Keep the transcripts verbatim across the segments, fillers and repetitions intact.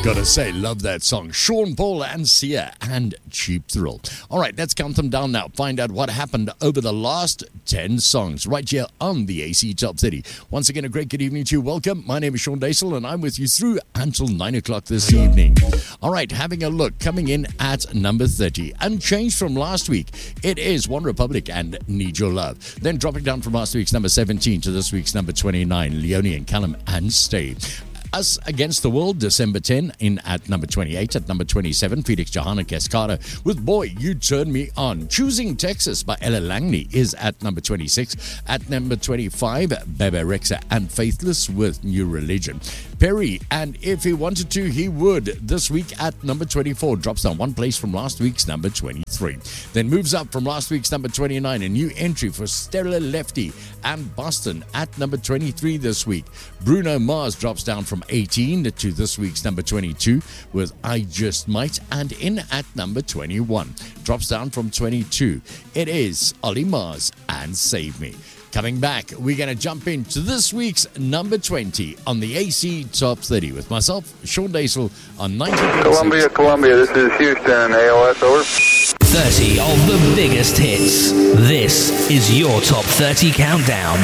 Gotta say, love that song. Sean Paul and Sia and Cheap Thrill. All right, let's count them down now. Find out what happened over the last ten songs right here on the A C Top thirty. Once again, a great good evening to you. Welcome. My name is Sean Daisel, and I'm with you through until nine o'clock this evening. All right, having a look. Coming in at number thirty. Unchanged from last week, it is One Republic and Need Your Love. Then dropping down from last week's number seventeen to this week's number twenty-nine, Leonie and Callum and Stay. Us Against the World, December tenth, in at number twenty-eight. At number twenty-seven, Felix Johanna Cascada with Boy, You Turn Me On. Choosing Texas by Ella Langley is at number twenty-six. At number twenty-five, Bebe Rexha and Faithless with New Religion. Perry and If He Wanted To, He Would, this week at number twenty-four. Drops down one place from last week's number twenty-three. Then moves up from last week's number twenty-nine. A new entry for Stella Lefty and Boston at number twenty-three this week. Bruno Mars drops down from eighteen to this week's number twenty-two with I Just Might, and in at number twenty-one. Drops down from twenty-two. It is Ollie Mars and Save Me. Coming back, we're going to jump into this week's number twenty on the A C Top thirty with myself, Sean Daisel, on ninety point six. Columbia, Columbia, this is Houston, A O S, over. thirty of the biggest hits. This is your Top thirty Countdown.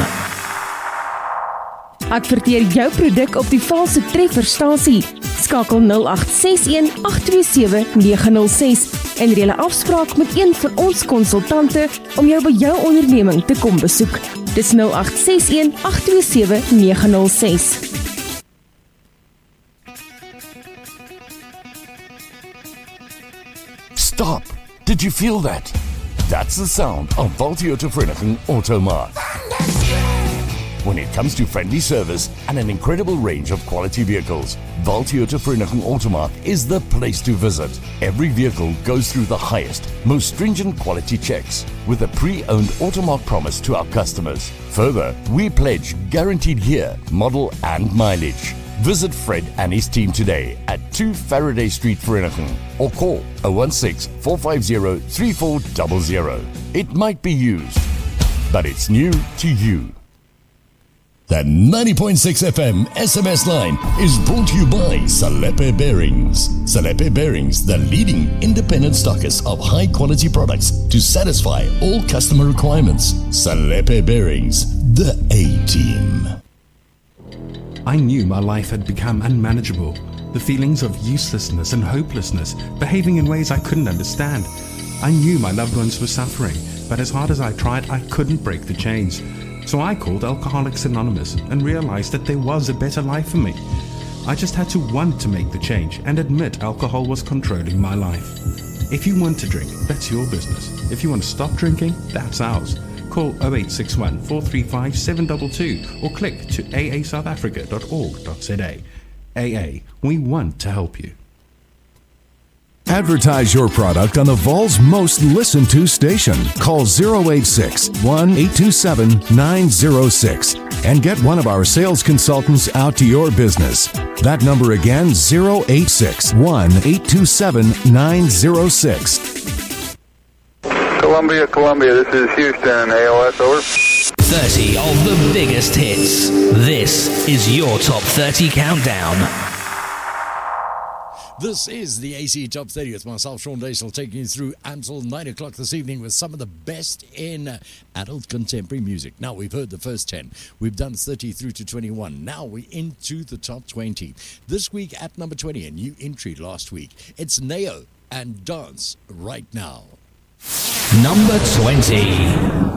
Adverteer jou produk op die valse trefferstasie. Skakel nul agt ses een agt twee sewe nege nul ses en reël 'n afspraak met een van ons konsultante om jou by jou onderneming te kom besoek. Dis nul agt ses een agt twee sewe nege nul ses. Stop! Did you feel that? That's the sound of Valtioto Vereniging Automark. When it comes to friendly service and an incredible range of quality vehicles, Valtioto Vereniging Automark is the place to visit. Every vehicle goes through the highest, most stringent quality checks with a pre-owned Automark promise to our customers. Further, we pledge guaranteed year, model and mileage. Visit Fred and his team today at two Faraday Street, Vereniging, or call zero one six, four five zero, three four zero zero. It might be used, but it's new to you. The ninety point six F M S M S line is brought to you by Salepe Bearings. Salepe Bearings, the leading independent stockist of high quality products to satisfy all customer requirements. Salepe Bearings, the A-team. I knew my life had become unmanageable. The feelings of uselessness and hopelessness, behaving in ways I couldn't understand. I knew my loved ones were suffering, but as hard as I tried, I couldn't break the chains. So I called Alcoholics Anonymous and realized that there was a better life for me. I just had to want to make the change and admit alcohol was controlling my life. If you want to drink, that's your business. If you want to stop drinking, that's ours. Call zero eight six one, four three five, seven two two or click to a a south africa dot org dot z a. A A, we want to help you. Advertise your product on the Vol's most listened to station. Call zero eight six, one eight two seven, nine zero six and get one of our sales consultants out to your business. That number again, zero eight six, one eight two seven, nine zero six. Columbia, Columbia, this is Houston, A O S, over. thirty of the biggest hits. This is your Top thirty Countdown. This is the A C Top thirty with myself, Sean Daisel, taking you through until nine o'clock this evening with some of the best in adult contemporary music. Now, we've heard the first ten. We've done thirty through to twenty-one. Now we're into the top twenty. This week at number twenty, a new entry last week. It's Neo and Dance Right Now. Number twenty.